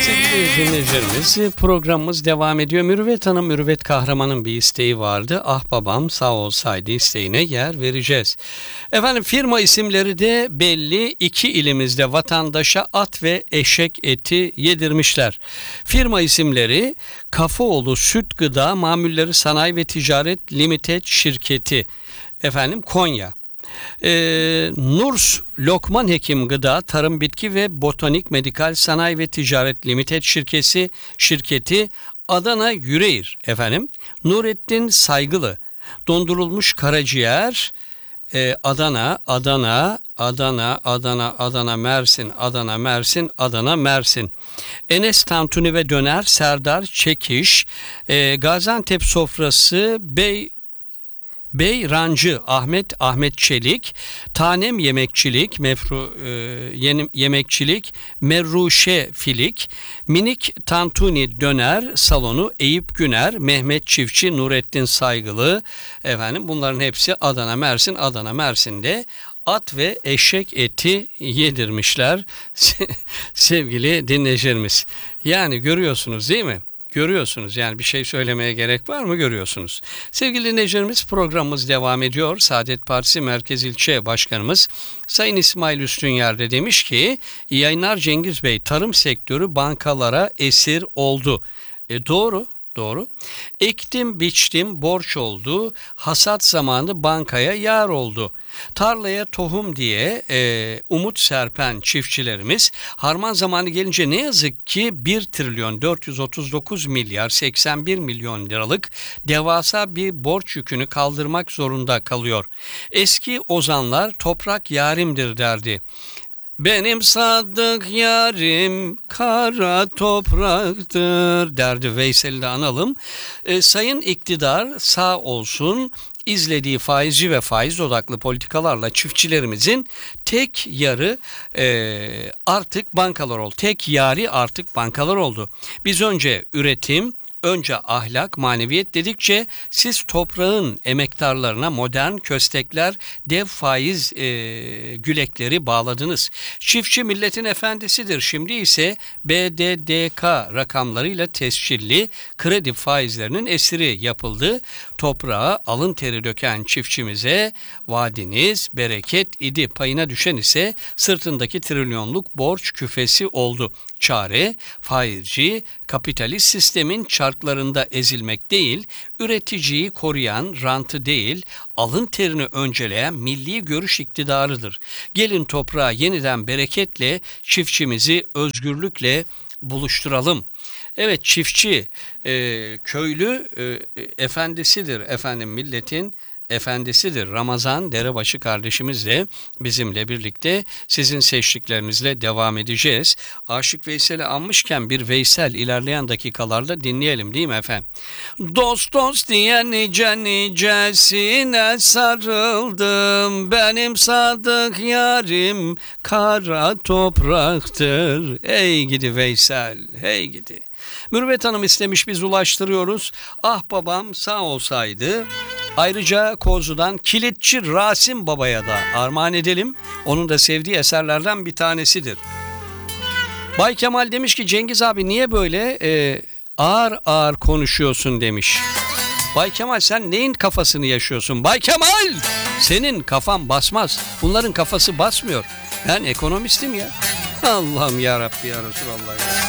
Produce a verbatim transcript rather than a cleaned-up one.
Sevgili dinleyicilerimiz, programımız devam ediyor. Mürüvvet Hanım, Mürüvvet Kahraman'ın bir isteği vardı. Ah babam sağ olsaydı isteğine yer vereceğiz. Efendim, firma isimleri de belli. İki ilimizde vatandaşa at ve eşek eti yedirmişler. Firma isimleri Kafaoğlu Süt Gıda Mamulleri Sanayi ve Ticaret Limited Şirketi. Efendim, Konya. Ee, Nurs Lokman Hekim Gıda Tarım Bitki ve Botanik Medikal Sanayi ve Ticaret Limited Şirketi Şirketi Adana Yüreğir. Efendim, Nurettin Saygılı Dondurulmuş Karaciğer e, Adana Adana Adana Adana Adana Mersin Adana Mersin Adana Mersin. Enes Tantuni ve Döner Serdar Çekiş e, Gaziantep Sofrası Bey Bey Rancı Ahmet Ahmet Çelik, Tanem Yemekçilik, Mefru e, yeni, Yemekçilik, Merruşe Filik, Minik Tantuni Döner Salonu Eyüp Güner, Mehmet Çiftçi, Nurettin Saygılı. Efendim, bunların hepsi Adana Mersin, Adana Mersin'de at ve eşek eti yedirmişler sevgili dinleyicilerimiz. Yani görüyorsunuz değil mi? Görüyorsunuz, yani bir şey söylemeye gerek var mı? Görüyorsunuz. Sevgili dinleyicilerimiz, programımız devam ediyor. Saadet Partisi Merkez İlçe Başkanımız Sayın İsmail Üstünyar da demiş ki, iyi yayınlar Cengiz Bey, tarım sektörü bankalara esir oldu. E doğru. Doğru. Ektim, biçtim, borç oldu. Hasat zamanı bankaya yar oldu. Tarlaya tohum diye e, umut serpen çiftçilerimiz harman zamanı gelince ne yazık ki bir trilyon dört yüz otuz dokuz milyar seksen bir milyon liralık devasa bir borç yükünü kaldırmak zorunda kalıyor. Eski ozanlar toprak yarimdir derdi. Benim sadık yarim kara topraktır derdi, Veysel'i de analım. E, sayın iktidar sağ olsun, izlediği faizci ve faiz odaklı politikalarla çiftçilerimizin tek yarı e, artık bankalar oldu. Tek yari artık bankalar oldu. Biz önce üretim, önce ahlak, maneviyet dedikçe siz toprağın emektarlarına modern köstekler, dev faiz e, gülekleri bağladınız. Çiftçi milletin efendisidir. Şimdi ise B D D K rakamlarıyla tescilli kredi faizlerinin esiri yapıldı. Toprağa alın teri döken çiftçimize vaadiniz bereket idi. Payına düşen ise sırtındaki trilyonluk borç küfesi oldu. Çare faizci, kapitalist sistemin çarklarında ezilmek değil, üreticiyi koruyan, rantı değil, alın terini önceleyen milli görüş iktidarıdır. Gelin toprağa yeniden bereketle, çiftçimizi özgürlükle buluşturalım. Evet, çiftçi e, köylü e, efendisidir efendim, milletin efendisidir. Ramazan Derebaşı kardeşimiz de bizimle birlikte sizin seçtiklerinizle devam edeceğiz. Aşık Veysel'i anmışken bir Veysel ilerleyen dakikalarda dinleyelim değil mi efendim? Dost dost diye nice nicesine sarıldım. Benim sadık yarim kara topraktır. Hey gidi Veysel, hey gidi. Mürüvvet Hanım istemiş, biz ulaştırıyoruz. Ah babam sağ olsaydı. Ayrıca Kozlu'dan Kilitçi Rasim Baba'ya da armağan edelim. Onun da sevdiği eserlerden bir tanesidir. Bay Kemal demiş ki, Cengiz abi niye böyle e, ağır ağır konuşuyorsun demiş. Bay Kemal, sen neyin kafasını yaşıyorsun? Bay Kemal, senin kafan basmaz. Bunların kafası basmıyor. Ben ekonomistim ya. Allah'ım ya Rabbi ya Resulallah ya.